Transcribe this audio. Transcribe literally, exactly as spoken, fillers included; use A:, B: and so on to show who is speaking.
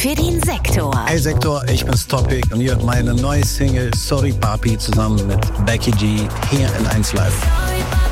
A: für den Sektor.
B: Hey Sektor, ich bin's Topic und ihr hört meine neue Single Sorry Papi zusammen mit Becky G hier in eins Live.
A: Sorry, Papi.